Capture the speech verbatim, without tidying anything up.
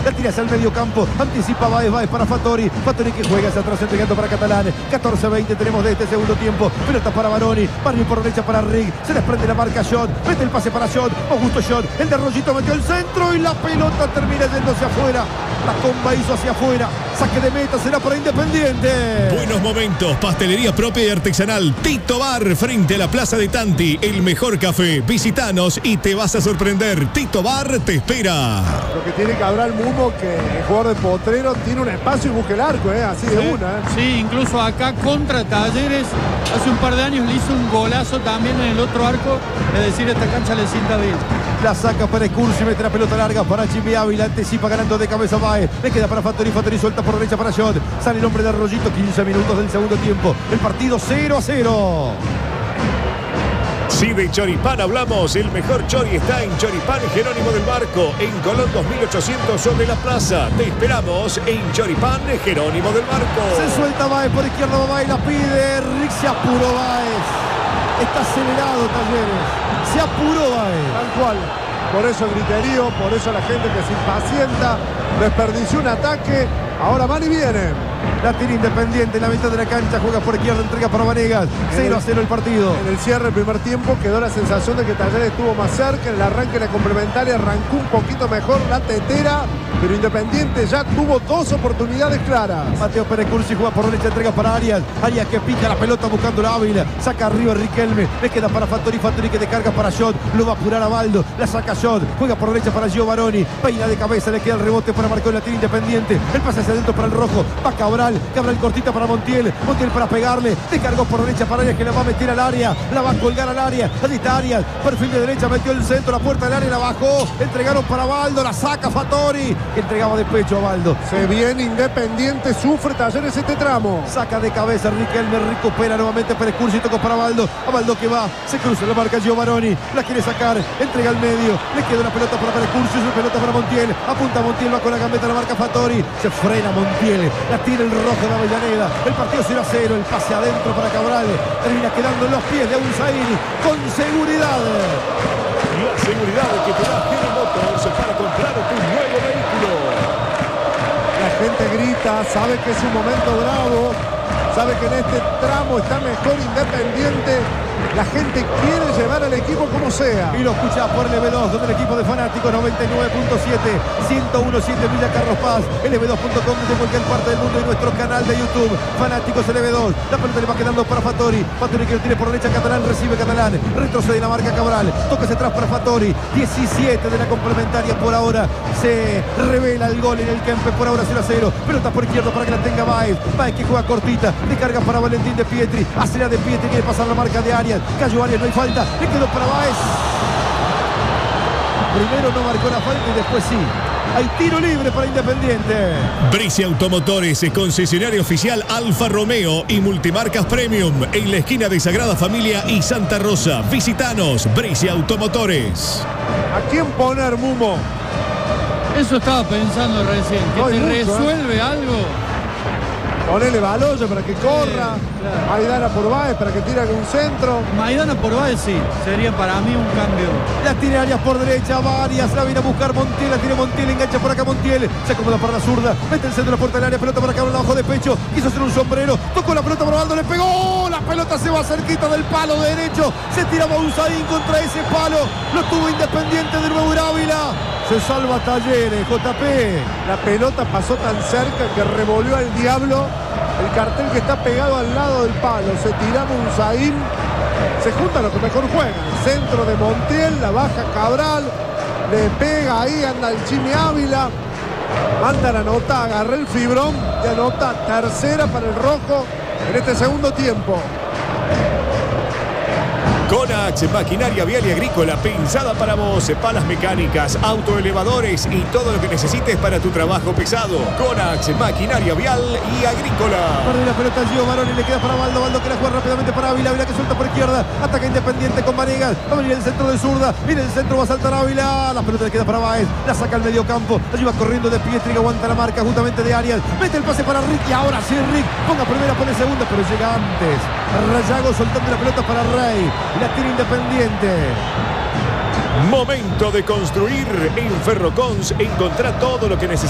La tira hacia el medio campo. Anticipa Baez, Baez para Fattori. Fattori que juega hacia atrás entregando para Catalán. catorce veinte tenemos de este segundo tiempo. Pelota para Baroni. Barrio por derecha para Rig. Se desprende la marca Shot. Mete el pase para Shot. Augusto Shot. El de Arroyito metió el centro y la pelota termina yéndose afuera. La comba hizo hacia afuera. Saque de meta será para Independiente. Buenos momentos. Pastelería propia y artesanal. Tito Bar frente a la Plaza de Tanti. El mejor café. Visitanos y te vas a sorprender. Tito Bar te espera. Lo que tiene Cabral Mumo, que el jugador de Potrero tiene un espacio y busca el arco, ¿eh? Así de Sí, una. ¿eh? sí, incluso acá contra Talleres, hace un par de años le hizo un golazo también en el otro arco. Es decir, esta cancha le sienta bien. La saca para Cursi, mete la pelota larga para Jimmy Ávila, anticipa ganando de cabeza Baez, le queda para Fattori, Fattori suelta por derecha para Shot, sale el hombre de Arroyito, quince minutos del segundo tiempo, el partido cero a cero. Si de choripán hablamos, el mejor chori está en Choripán Jerónimo del Barco, en Colón dos mil ochocientos sobre la plaza. Te esperamos en Choripán Jerónimo del Barco. Se suelta Baez, por izquierda Baez, la pide, Rick se apuró Baez. Está acelerado Talleres, se apuró Baez. Tal cual. Por eso el griterío, por eso la gente que se impacienta, desperdició un ataque. Ahora van y vienen. La tira Independiente en la mitad de la cancha, juega por izquierda, entrega para Vanegas. cero a cero el partido. En el cierre del primer tiempo quedó la sensación de que Talleres estuvo más cerca. En el arranque de la complementaria arrancó un poquito mejor la tetera, pero Independiente ya tuvo dos oportunidades claras. Mateo Pérez Cursi juega por derecha, entrega para Arias. Arias que pica la pelota buscando la Ávila. Saca arriba Riquelme. Le queda para Fattori. Fattori que descarga para Shot. Lo va a apurar a Baldo. La saca Shot. Juega por derecha para Gio Baroni. Peina de cabeza. Le queda el rebote para marcar la tira Independiente. El pase hacia adentro para el rojo. Va Cabral. Cabral cortita para Montiel. Montiel para pegarle. Descargó por derecha para Arias que la va a meter al área. La va a colgar al área. Allí está Arias. Perfil de derecha. Metió el centro. La puerta del área. La bajó. Entregaron para Baldo. La saca Fattori. Entregaba de pecho a Baldo. Se viene Independiente. Sufre Talleres este tramo. Saca de cabeza Riquelme. Recupera nuevamente Pérez Cursi. Tocó para Baldo. A Baldo que va. Se cruza. La marca Gio Baroni. La quiere sacar. Entrega al medio. Le queda una pelota para Pérez Cursi. Una pelota para Montiel. Apunta Montiel. Va con la gambeta. La marca Fattori. Se frena Montiel. La tira el rojo de Avellaneda. El partido cero a cero. El pase adentro para Cabral. Termina quedando en los pies de Abuzaini. Con seguridad. La seguridad que te da Gene Motors para comprar tu nuevo vehículo. La gente grita, sabe que es un momento bravo, sabe que en este tramo está mejor Independiente. La gente quiere llevar al equipo como sea. Y lo escucha por L B dos, donde el equipo de Fanáticos noventa y nueve punto siete, ciento uno punto siete Villa Carlos Paz, L B dos punto com de cualquier parte del mundo y nuestro canal de YouTube. Fanáticos L B dos. La pelota le va quedando para Fattori. Fattori que lo tiene por derecha Catalán, recibe Catalán. Retrocede la marca Cabral. Toca hacia atrás para Fattori. diecisiete de la complementaria por ahora. Se revela el gol en el Kempe por ahora cero a cero. Pelota por izquierda para que la tenga Baez. Baez que juega cortita. Descarga para Valentín de Pietri. Hace la de Pietri. Quiere pasar la marca de Arias. Cayó Arias, no hay falta. Le quedó para Baez. Primero no marcó la falta y después sí. Hay tiro libre para Independiente. Bricia Automotores, concesionario oficial Alfa Romeo y multimarcas Premium en la esquina de Sagrada Familia y Santa Rosa. Visitanos, Bricia Automotores. ¿A quién poner, Mumo? Eso estaba pensando recién. Que No hay te mucho, ¿eh? resuelve algo. Ponele Baloya para que corra. Sí, claro. Maidana por Baez para que tire algún centro. Maidana por Baez sí. Sería para mí un cambio. La tiene Arias por derecha, va Arias, la viene a buscar Montiel, la tiene Montiel, engancha por acá Montiel, se acomoda para la zurda, mete el centro de la puerta del área, pelota para acá, abajo de pecho, quiso hacer un sombrero, tocó la pelota para Baldo, le pegó, la pelota se va cerquita del palo derecho, se tira Bouzaín contra ese palo, lo tuvo Independiente de nuevo Ávila, se salva Talleres, J P. La pelota pasó tan cerca que revolvió al diablo el cartel que está pegado al lado del palo. Se tira Bouzaín. Se juntan los que mejor juegan. El centro de Montiel, la baja Cabral, le pega ahí, anda el Jimmy Ávila, manda la nota, agarra el fibrón y anota tercera para el rojo en este segundo tiempo. Conax, maquinaria vial y agrícola pensada para vos, palas mecánicas, autoelevadores y todo lo que necesites para tu trabajo pesado. Conax, maquinaria vial y agrícola. Pierde la pelota Gio Baroni, le queda para Baldo, Baldo que la juega rápidamente para Ávila, Ávila que suelta por izquierda, ataca Independiente con Vanegas, va a venir el centro de zurda, viene el centro, va a saltar Ávila, la pelota le queda para Baez, la saca al medio campo, la lleva corriendo de Pietri que aguanta la marca justamente de Arias, mete el pase para Rick y ahora sí Rick, ponga primera, pone segunda, pero llega antes. Rayago soltando la pelota para Rey, la tira Independiente. Momento de construir en Ferrocons. Encontrá todo lo que necesitas